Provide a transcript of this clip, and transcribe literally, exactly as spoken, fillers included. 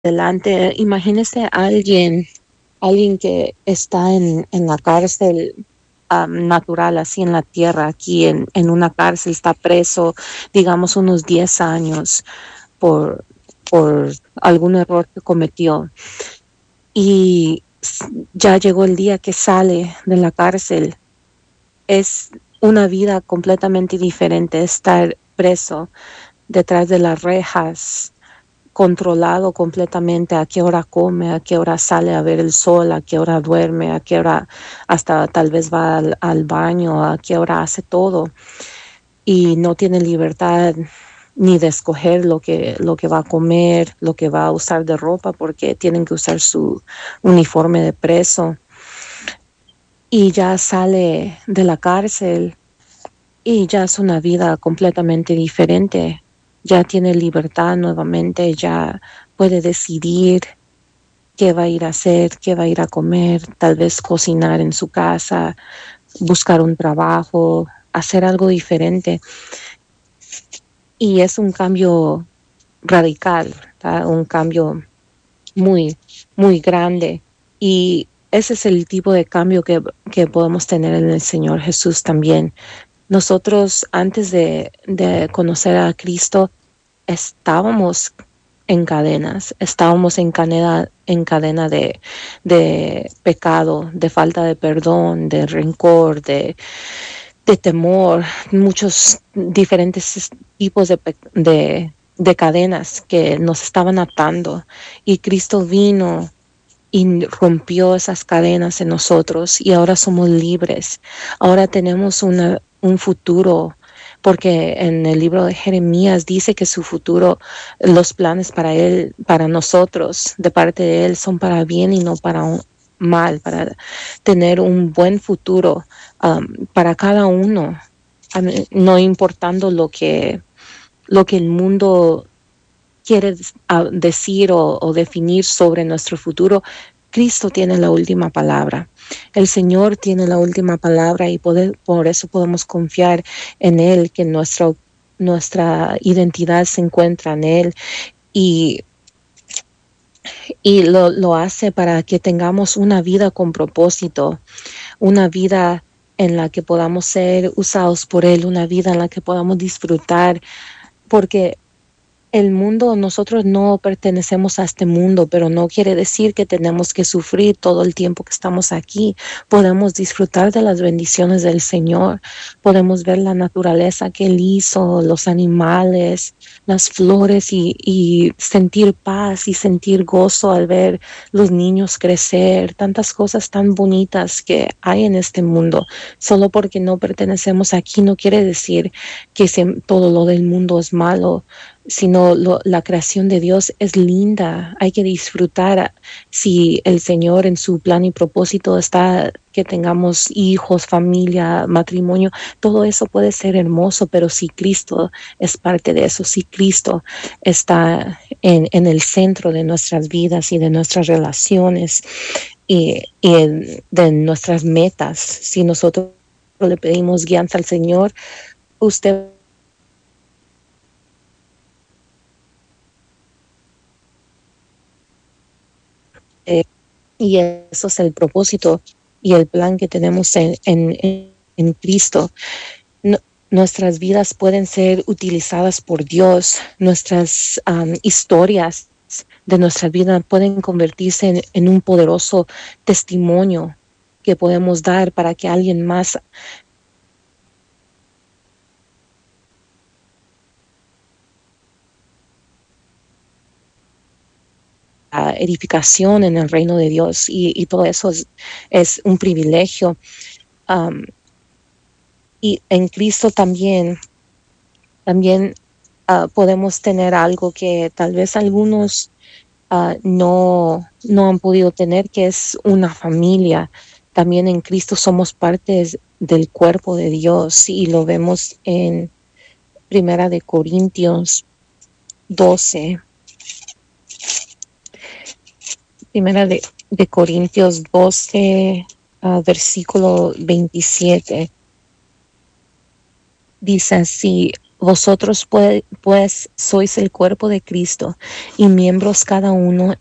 adelante. Imagínese a alguien, alguien que está en, en la cárcel um, natural, así en la tierra, aquí en, en una cárcel, está preso, digamos, unos diez años por, por algún error que cometió. Y ya llegó el día que sale de la cárcel. Es una vida completamente diferente estar preso detrás de las rejas, controlado completamente a qué hora come, a qué hora sale a ver el sol, a qué hora duerme, a qué hora hasta tal vez va al, al baño, a qué hora hace todo, y no tiene libertad ni de escoger lo que, lo que va a comer, lo que va a usar de ropa, porque tienen que usar su uniforme de preso. Y ya sale de la cárcel y ya es una vida completamente diferente. Ya tiene libertad nuevamente, ya puede decidir qué va a ir a hacer, qué va a ir a comer, tal vez cocinar en su casa, buscar un trabajo, hacer algo diferente. Y es un cambio radical, ¿tá? Un cambio muy, muy grande. Y ese es el tipo de cambio que, que podemos tener en el Señor Jesús también. Nosotros, antes de, de conocer a Cristo, estábamos en cadenas, estábamos en cadena, en cadena de, de pecado, de falta de perdón, de rencor, de, de temor, muchos diferentes tipos de, de, de cadenas que nos estaban atando. Y Cristo vino y rompió esas cadenas en nosotros y ahora somos libres. Ahora tenemos una, un futuro, porque en el libro de Jeremías dice que su futuro, los planes para él, para nosotros, de parte de él, son para bien y no para un mal, para tener un buen futuro um, para cada uno, um, no importando lo que, lo que el mundo quiere uh, decir o, o definir sobre nuestro futuro. Cristo tiene la última palabra. El Señor tiene la última palabra y poder, por eso podemos confiar en Él, que nuestra, nuestra identidad se encuentra en Él y, y lo, lo hace para que tengamos una vida con propósito, una vida en la que podamos ser usados por Él, una vida en la que podamos disfrutar, porque el mundo, nosotros no pertenecemos a este mundo, pero no quiere decir que tenemos que sufrir todo el tiempo que estamos aquí. Podemos disfrutar de las bendiciones del Señor, podemos ver la naturaleza que Él hizo, los animales, las flores y, y sentir paz y sentir gozo al ver los niños crecer, tantas cosas tan bonitas que hay en este mundo. Solo porque no pertenecemos aquí no quiere decir que se, todo lo del mundo es malo, sino lo, la creación de Dios es linda. Hay que disfrutar. Si el Señor en su plan y propósito está que tengamos hijos, familia, matrimonio, todo eso puede ser hermoso, pero si Cristo es parte de eso, si Cristo está en, en el centro de nuestras vidas y de nuestras relaciones y, y en, de nuestras metas, si nosotros le pedimos guianza al Señor, usted Eh, y eso es el propósito y el plan que tenemos en, en, en Cristo. No, nuestras vidas pueden ser utilizadas por Dios, nuestras um, historias de nuestra vida pueden convertirse en, en un poderoso testimonio que podemos dar para que alguien más uh, edificación en el reino de Dios y, y todo eso es, es un privilegio. Um, y en Cristo también, también uh, podemos tener algo que tal vez algunos uh, no, no han podido tener, que es una familia. También en Cristo somos partes del cuerpo de Dios y lo vemos en Primera de Corintios doce. Primera de, de Corintios doce, uh, versículo veintisiete. Dice así: Vosotros pues, pues sois el cuerpo de Cristo y miembros cada uno